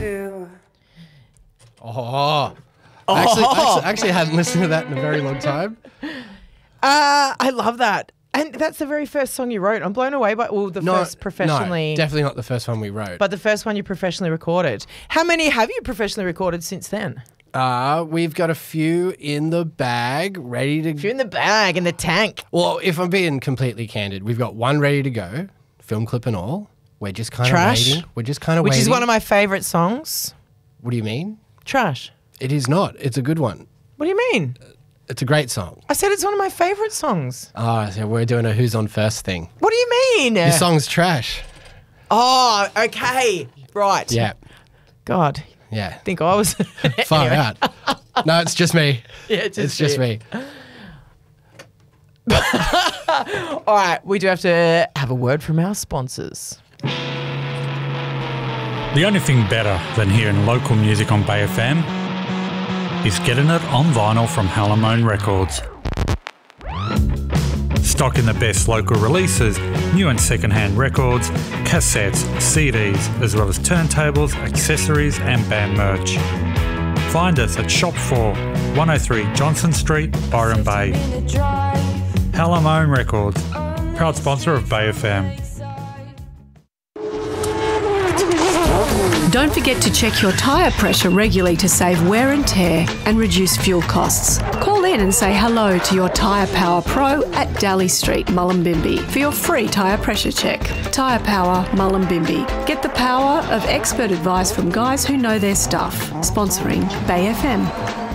Oh. I actually hadn't listened to that in a very long time. I love that. And that's the very first song you wrote. I'm blown away by first professionally. No, definitely not the first one we wrote. But the first one you professionally recorded. How many have you professionally recorded since then? We've got a few in the bag, ready to... A few in the bag, in the tank. Well, if I'm being completely candid, we've got one ready to go, film clip and all. We're just kind of waiting. We're just kind of waiting. Which is one of my favourite songs. What do you mean? Trash. It is not. It's a good one. What do you mean? It's a great song. I said it's one of my favourite songs. Oh, so we're doing a who's on first thing. What do you mean? Your song's trash. Oh, okay. Right. Yeah. God. Yeah. I think I was... Far out. No, it's just me. Yeah, it's just me. All right. We do have to have a word from our sponsors. The only thing better than hearing local music on Bay FM is getting it on vinyl from Halamone Records. Stocking the best local releases, new and second-hand records, cassettes, CDs, as well as turntables, accessories and band merch. Find us at Shop 4, 103 Johnson Street, Byron Bay. Halamone Records, proud sponsor of Bay FM. Don't forget to check your tyre pressure regularly to save wear and tear and reduce fuel costs. Call in and say hello to your Tyre Power Pro at Daly Street, Mullumbimby for your free tyre pressure check. Tyre Power, Mullumbimby. Get the power of expert advice from guys who know their stuff. Sponsoring Bay FM.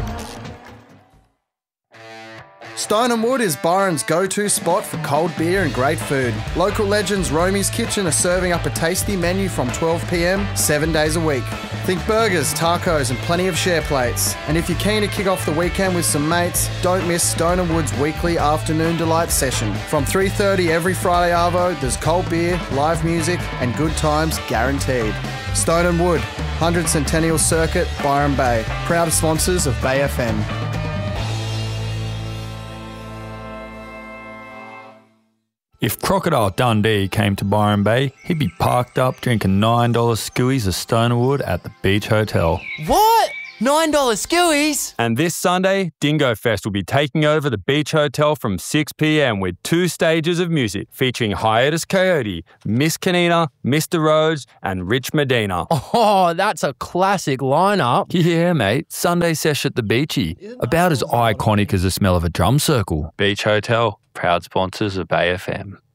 Stone & Wood is Byron's go-to spot for cold beer and great food. Local legends Romy's Kitchen are serving up a tasty menu from 12 p.m, 7 days a week. Think burgers, tacos and plenty of share plates. And if you're keen to kick off the weekend with some mates, don't miss Stone & Wood's weekly afternoon delight session. From 3:30 every Friday arvo, there's cold beer, live music and good times guaranteed. Stone & Wood, 100 Centennial Circuit, Byron Bay. Proud sponsors of Bay FM. If Crocodile Dundee came to Byron Bay, he'd be parked up drinking $9 skewies of Stonerwood at the Beach Hotel. What? $9 skewies? And this Sunday, Dingo Fest will be taking over the Beach Hotel from 6 p.m. with 2 stages of music featuring Hiatus Coyote, Miss Kanina, Mr. Rhodes and Rich Medina. Oh, that's a classic lineup. Yeah, mate. Sunday sesh at the Beachy. About as iconic as the smell of a drum circle. Beach Hotel, proud sponsors of Bay FM.